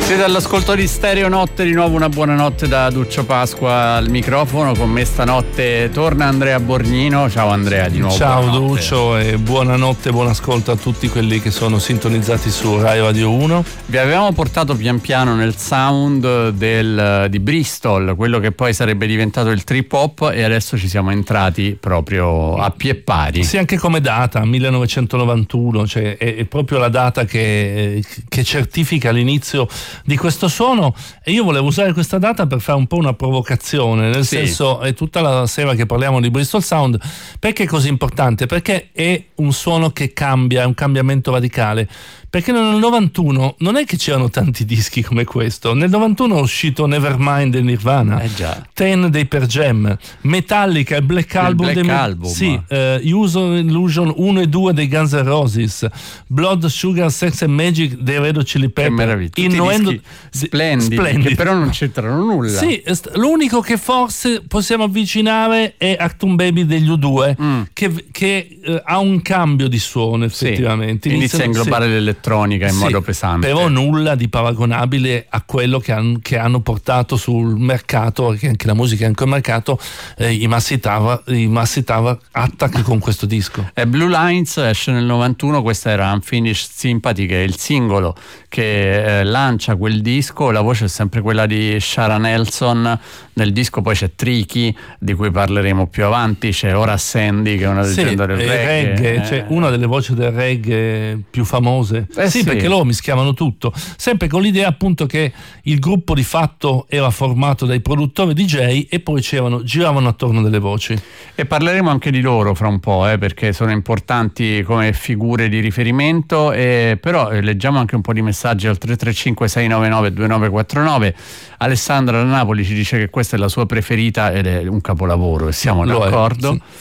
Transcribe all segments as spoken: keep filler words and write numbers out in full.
Siete all'ascolto di Stereo Notte, di nuovo una buona notte da Duccio Pasqua al microfono. Con me stanotte torna Andrea Borgnino. Ciao Andrea, di nuovo. Ciao Duccio e buonanotte, buon ascolto a tutti quelli che sono sintonizzati su Rai Radio uno. Vi avevamo portato pian piano nel sound del, di Bristol, quello che poi sarebbe diventato il trip hop, e adesso ci siamo entrati proprio a pie pari. Sì, anche come data, millenovecentonovantuno, cioè è, è proprio la data che, che certifica l'inizio di questo suono, e io volevo usare questa data per fare un po' una provocazione, nel sì. senso, è tutta la sera che parliamo di Bristol Sound. Perché è così importante? Perché è un suono che cambia, è un cambiamento radicale. Perché nel novantuno non è che c'erano tanti dischi come questo. Nel novantuno è uscito Nevermind del Nirvana, eh già. Ten dei Pearl Jam, Metallica, il Black il Album, Black dei, Album. Sì, uh, Use Illusion uno e due dei Guns N' Roses, Blood, Sugar, Sex and Magic dei Red Hot Chili Pepper. Che meraviglia. Innuendo splendidi, splendidi, che però non c'entrano nulla. Sì, l'unico che forse possiamo avvicinare è Achtung Baby degli U due, mm. che, che uh, ha un cambio di suono effettivamente. Sì. Inizia, Inizia a inglobare sì. l'elettronica in sì, modo pesante. Però nulla di paragonabile a quello che, han, che hanno portato sul mercato, che anche la musica è anche il mercato, eh, i Massive Tower, i Massive Tower Attack con questo disco. E Blue Lines esce nel novantuno, questa era Unfinished Sympathy, che è il singolo che eh, lancia quel disco. La voce è sempre quella di Shara Nelson. Nel disco poi c'è Tricky, di cui parleremo più avanti, c'è Horace Sandy, che è una leggenda sì, del reggae, reggae eh. cioè una delle voci del reggae più famose. Eh sì, sì, perché loro mischiavano tutto, sempre con l'idea appunto che il gruppo di fatto era formato dai produttori D J e poi c'erano, giravano attorno delle voci. E parleremo anche di loro fra un po', eh, perché sono importanti come figure di riferimento, eh, però eh, leggiamo anche un po' di messaggi al tre tre cinque sei nove nove due nove quattro nove. Alessandra da Napoli ci dice che questa è la sua preferita ed è un capolavoro, e siamo Lo d'accordo. È, sì.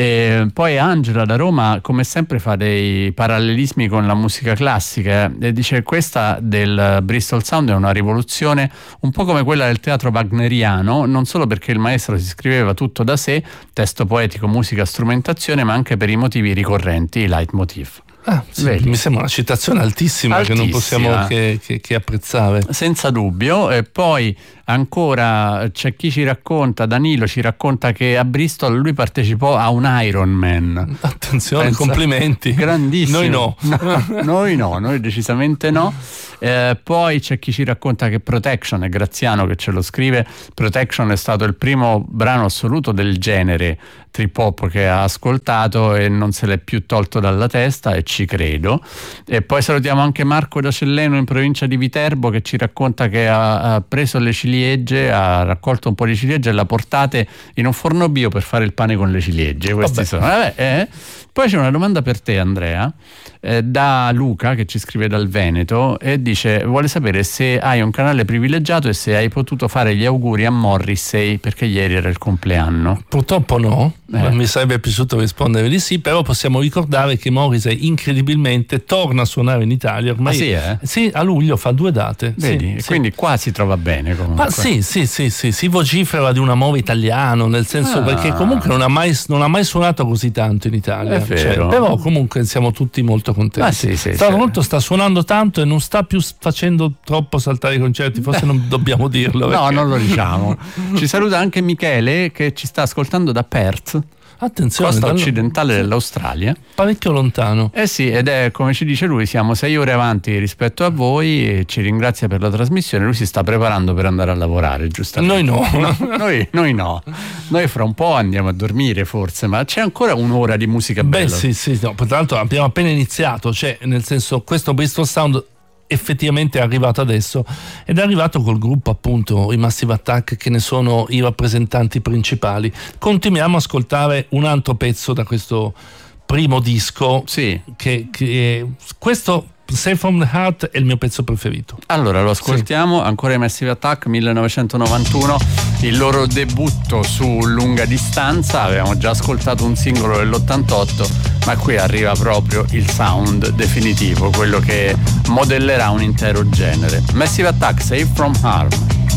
E poi Angela da Roma, come sempre, fa dei parallelismi con la musica classica, e dice: questa del Bristol Sound è una rivoluzione un po' come quella del teatro wagneriano, non solo perché il maestro si scriveva tutto da sé, testo poetico, musica, strumentazione, ma anche per i motivi ricorrenti, i leitmotiv. Ah, sì, mi sembra una citazione altissima, altissima. che non possiamo che, che, che apprezzare. Senza dubbio. E poi ancora c'è chi ci racconta, Danilo ci racconta che a Bristol lui partecipò a un Ironman. Attenzione, Pensa, complimenti. Grandissimo. Noi no. no. Noi no, noi decisamente no. Eh, poi c'è chi ci racconta che Protection, è Graziano che ce lo scrive, Protection è stato il primo brano assoluto del genere trip hop che ha ascoltato e non se l'è più tolto dalla testa, e ci credo. E poi salutiamo anche Marco da Celleno in provincia di Viterbo, che ci racconta che ha, ha preso le ciliegie, ha raccolto un po' di ciliegie e le ha portate in un forno bio per fare il pane con le ciliegie. Questi Vabbè. sono Vabbè, eh. Poi c'è una domanda per te, Andrea, eh, da Luca, che ci scrive dal Veneto, e dice: vuole sapere se hai un canale privilegiato e se hai potuto fare gli auguri a Morrissey perché ieri era il compleanno. Purtroppo no, eh. mi sarebbe piaciuto rispondere di sì, però possiamo ricordare che Morrissey incredibilmente torna a suonare in Italia ormai. Ah, sì, eh? Sì, a luglio fa due date. Vedi, sì, quindi sì. qua si trova bene comunque. Ma sì, sì, sì, sì, si vocifera di un amore italiano, nel senso, ah. perché comunque non ha mai, non ha mai suonato così tanto in Italia. È vero. Cioè, però comunque siamo tutti molto contenti. Ah, sì, sì, Tra sì. l'altro sta suonando tanto e non sta più facendo troppo saltare i concerti, forse non dobbiamo dirlo. No, perché... non lo diciamo. Ci saluta anche Michele, che ci sta ascoltando da Perth, attenzione, costa dallo... occidentale dell'Australia. Parecchio lontano. Eh sì, ed è, come ci dice lui, siamo sei ore avanti rispetto a voi, e ci ringrazia per la trasmissione. Lui si sta preparando per andare a lavorare, giustamente. Noi no. no noi, noi no. Noi fra un po' andiamo a dormire forse, ma c'è ancora un'ora di musica bella. Beh sì, sì, no, tra l'altro abbiamo appena iniziato, cioè nel senso, questo Bristol Sound effettivamente è arrivato adesso, ed è arrivato col gruppo appunto i Massive Attack, che ne sono i rappresentanti principali. Continuiamo a ascoltare un altro pezzo da questo primo disco, sì. che, che questo Safe from the Heart è il mio pezzo preferito. Allora lo ascoltiamo, sì. Ancora i Massive Attack, millenovecentonovantuno, il loro debutto su lunga distanza. Avevamo già ascoltato un singolo dell'ottantotto, ma qui arriva proprio il sound definitivo, quello che modellerà un intero genere. Massive Attack, Safe from Harm.